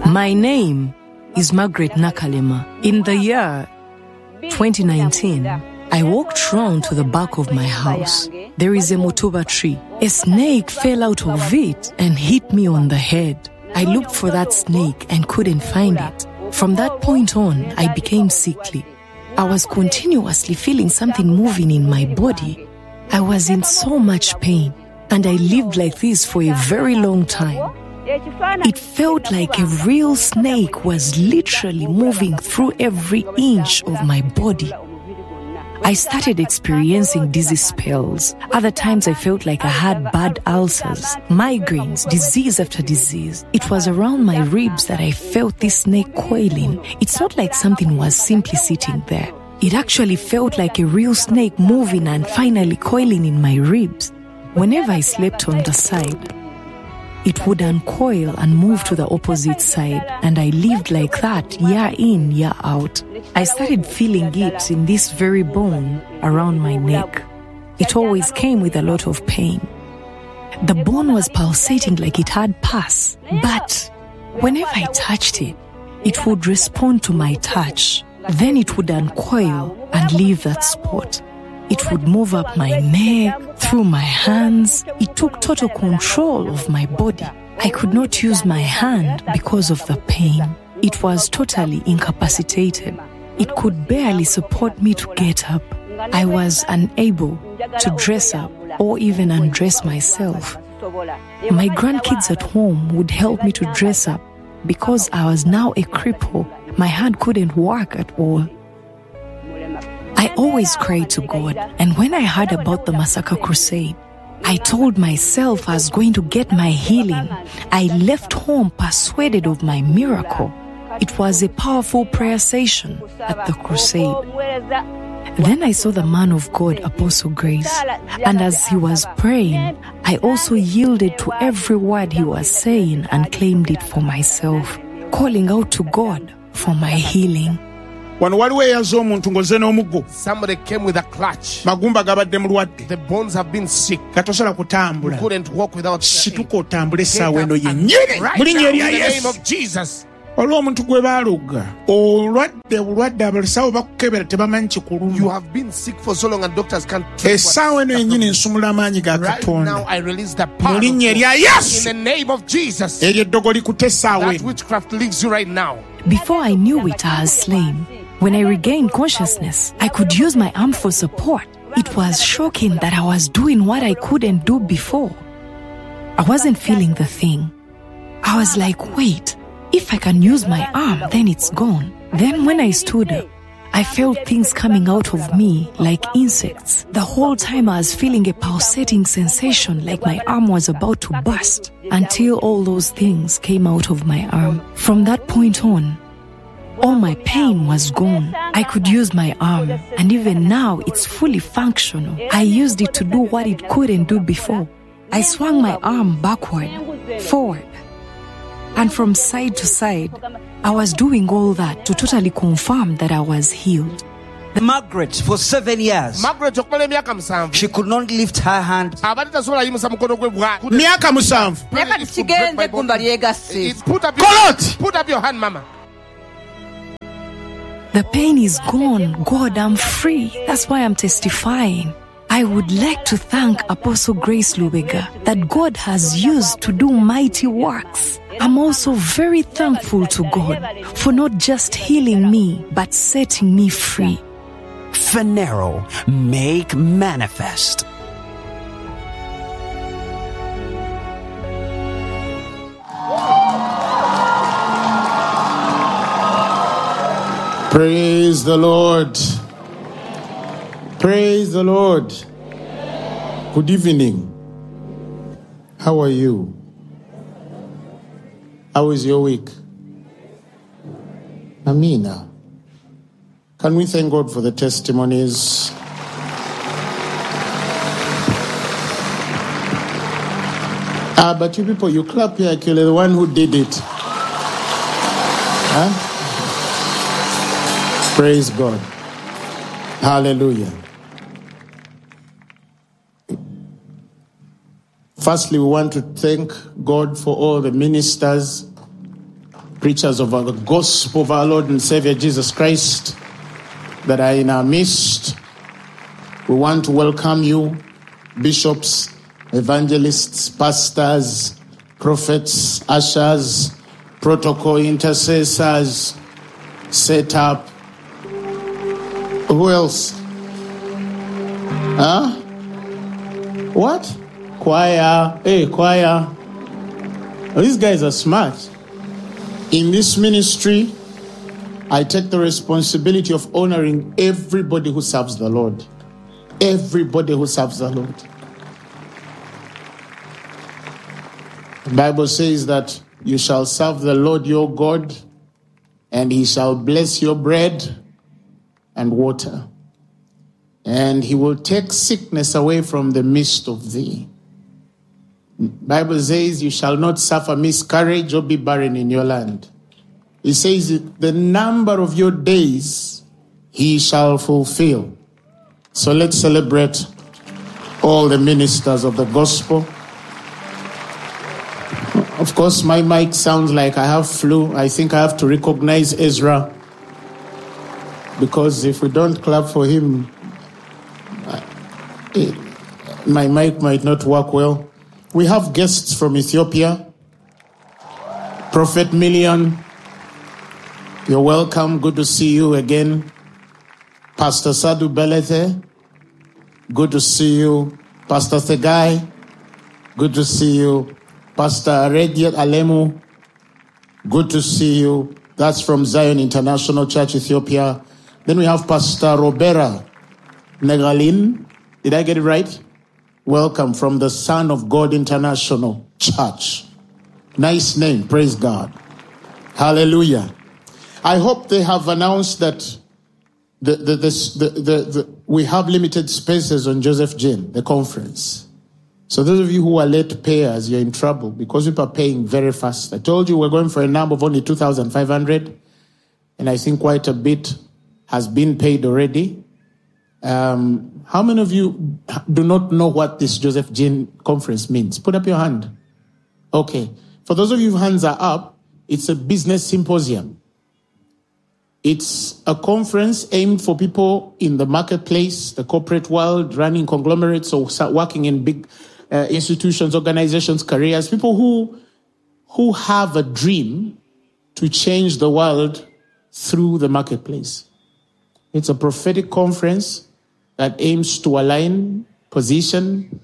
My name is Margaret Nakalema. In the year 2019, I walked round to the back of my house. There is a motoba tree. A snake fell out of it and hit me on the head. I looked for that snake and couldn't find it. From that point on, I became sickly. I was continuously feeling something moving in my body. I was in so much pain, and I lived like this for a very long time. It felt like a real snake was literally moving through every inch of my body. I started experiencing dizzy spells. Other times I felt like I had bad ulcers, migraines, disease after disease. It was around my ribs that I felt this snake coiling. It's not like something was simply sitting there. It actually felt like a real snake moving and finally coiling in my ribs. Whenever I slept on the side, it would uncoil and move to the opposite side, and I lived like that year in, year out. I started feeling it in this very bone around my neck. It always came with a lot of pain. The bone was pulsating like it had pus, but whenever I touched it, it would respond to my touch. Then it would uncoil and leave that spot. It would move up my neck, through my hands. It took total control of my body. I could not use my hand because of the pain. It was totally incapacitated. It could barely support me to get up. I was unable to dress up or even undress myself. My grandkids at home would help me to dress up because I was now a cripple. My hand couldn't work at all. I always cried to God, and when I heard about the Masaka Crusade, I told myself I was going to get my healing. I left home persuaded of my miracle. It was a powerful prayer session at the crusade. Then I saw the man of God, Apostle Grace, and as he was praying, I also yielded to every word he was saying and claimed it for myself, calling out to God for my healing. Somebody came with a clutch. The bones have been sick. You kutambula couldn't walk without situko otambule Get essaawa eno up and yennyini right mu linnya now, in erya the name Yesu. of Jesus. Olw'omuntu gwe baalugga obulwadde abasawo bakukebera tebamanyi kikuluma. You have been sick for so long and doctors can't tell you Essaawa eno yennyini nsumula amaanyi ga right now. Katonda I release the power mu of linnya erya God. Yesu. In the name of Jesus. Eryo eddogo likutta essaawa That eno. witchcraft leaves you right now. Before I knew it, I was slain. When I regained consciousness, I could use my arm for support. It was shocking that I was doing what I couldn't do before. I wasn't feeling the thing. I was like, wait, if I can use my arm, then it's gone. Then when I stood up, I felt things coming out of me like insects. The whole time I was feeling a pulsating sensation like my arm was about to burst until all those things came out of my arm. From that point on, all my pain was gone. I could use my arm, and even now it's fully functional. I used it to do what it couldn't do before. I swung my arm backward, forward, and from side to side. I was doing all that to totally confirm that I was healed. Margaret, for 7 years, she could not lift her hand. Myaka 7. Put up your hand, Mama. The pain is gone. God, I'm free. That's why I'm testifying. I would like to thank Apostle Grace Lubega that God has used to do mighty works. I'm also very thankful to God for not just healing me, but setting me free. Phaneroo, make manifest. Praise the Lord. Praise the Lord. Good evening. How are you? How is your week? Amina. Can we thank God for the testimonies? But you people, you clap here like you're the one who did it. Huh? Praise God. Hallelujah. Firstly, we want to thank God for all the ministers preachers of the gospel of our Lord and Savior Jesus Christ that are in our midst. We want to welcome you, bishops, evangelists, pastors, prophets, ushers, protocol intercessors, set up. Who else? Huh? What? Choir. Hey, choir. Oh, these guys are smart. In this ministry, I take the responsibility of honoring everybody who serves the Lord. Everybody who serves the Lord. The Bible says that you shall serve the Lord your God, and he shall bless your bread and water, and he will take sickness away from the midst of thee. The Bible says you shall not suffer miscarriage or be barren in your land. It says the number of your days he shall fulfill. So let's celebrate all the ministers of the gospel. Of course, my mic sounds like I have flu. I think I have to recognize Ezra, because if we don't clap for him, my mic might not work well. We have guests from Ethiopia. Prophet Million, you're welcome. Good to see you again. Pastor Sadu Belete, good to see you. Pastor Thegai, good to see you. Pastor Rediat Alemu, good to see you. That's from Zion International Church, Ethiopia. Then we have Pastor Robera Negalin. Did I get it right? Welcome from the Son of God International Church. Nice name, praise God. Hallelujah. I hope they have announced that we have limited spaces on Joseph Jane, the conference. So those of you who are late payers, you're in trouble because people are paying very fast. I told you we're going for a number of only 2,500, and I think quite a bit has been paid already. How many of you do not know what this Joseph Jane conference means? Put up your hand. Okay. For those of you whose hands are up, it's a business symposium. It's a conference aimed for people in the marketplace, the corporate world, running conglomerates or working in big institutions, organizations, careers, people who have a dream to change the world through the marketplace. It's a prophetic conference that aims to align, position,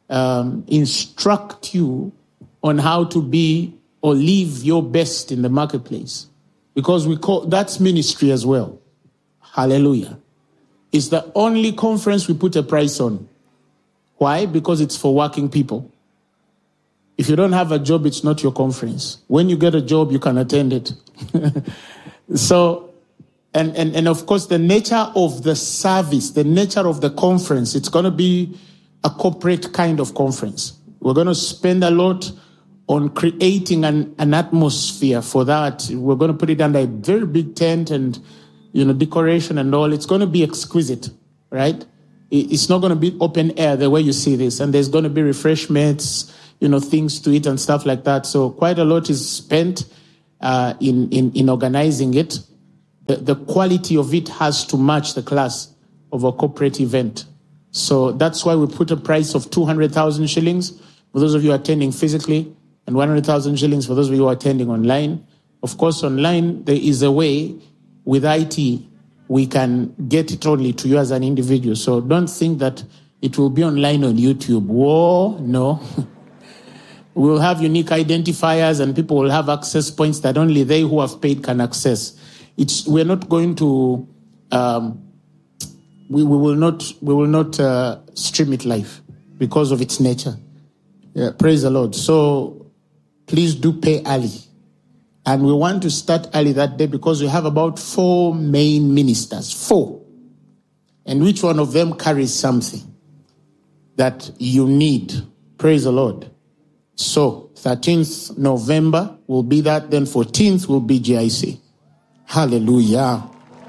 instruct you on how to be or live your best in the marketplace. Because we call that's ministry as well. Hallelujah. It's the only conference we put a price on. Why? Because it's for working people. If you don't have a job, it's not your conference. When you get a job, you can attend it. So, and of course, the nature of the service, the nature of the conference, it's going to be a corporate kind of conference. We're going to spend a lot on creating an atmosphere for that. We're going to put it under a very big tent and, decoration and all. It's going to be exquisite, right? It's not going to be open air the way you see this. And there's going to be refreshments, things to eat and stuff like that. So quite a lot is spent in organizing it. The quality of it has to match the class of a corporate event. So that's why we put a price of 200,000 shillings for those of you attending physically, and 100,000 shillings for those of you who are attending online. Of course, online, there is a way with IT we can get it only to you as an individual. So don't think that it will be online on YouTube. Whoa, no. We'll have unique identifiers and people will have access points that only they who have paid can access. We're not going to, we will not stream it live because of its nature. Yeah, praise the Lord. So please do pay early. And we want to start early that day because we have about 4 main ministers. 4. And which one of them carries something that you need. Praise the Lord. So 13th November will be that. Then 14th will be GIC. Hallelujah.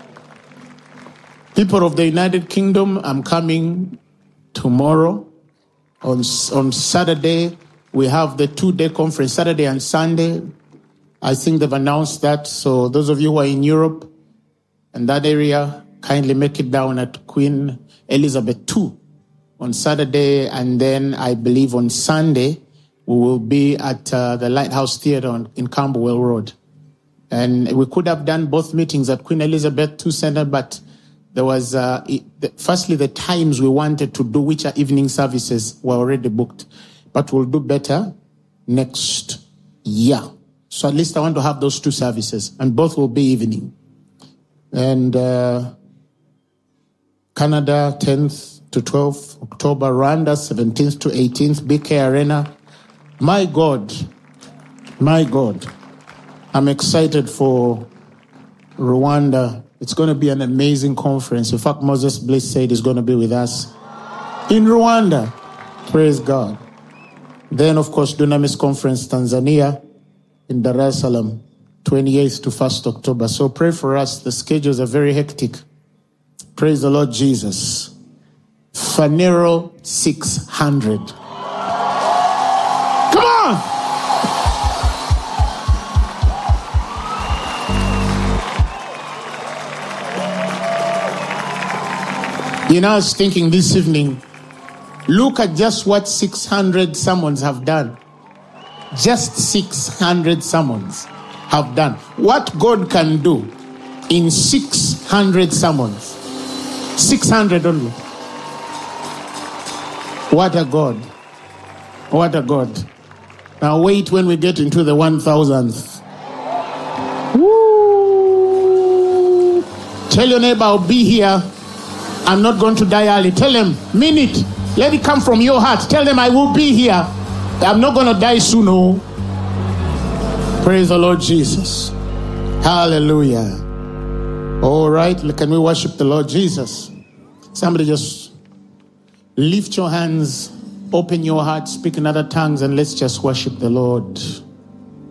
People of the United Kingdom, I'm coming tomorrow. On Saturday, we have the 2-day conference, Saturday and Sunday. I think they've announced that. So those of you who are in Europe and that area, kindly make it down at Queen Elizabeth II on Saturday. And then I believe on Sunday, we will be at the Lighthouse Theatre in Camberwell Road. And we could have done both meetings at Queen Elizabeth II Center, but there was, firstly, the times we wanted to do, which are evening services, were already booked. But we'll do better next year. So at least I want to have those two services, and both will be evening. And Canada, 10th to 12th October, Rwanda, 17th to 18th, BK Arena. My God, I'm excited for Rwanda. It's going to be an amazing conference. In fact, Moses Bliss said he's going to be with us in Rwanda. Praise God. Then, of course, Dunamis Conference, Tanzania, in Dar es Salaam, 28th to 1st October. So pray for us. The schedules are very hectic. Praise the Lord Jesus. Phaneroo 600. Come on! You know, I was thinking this evening, look at just what 600 summons have done. Just 600 summons have done. What God can do in 600 summons. 600 only. What a God. What a God. Now wait when we get into the 1000th. Woo! Tell your neighbor, I'll be here. I'm not going to die early. Tell them, mean it. Let it come from your heart. Tell them I will be here. I'm not going to die soon. Oh. Praise the Lord Jesus. Hallelujah. All right. Can we worship the Lord Jesus? Somebody just lift your hands, open your heart, speak in other tongues, and let's just worship the Lord.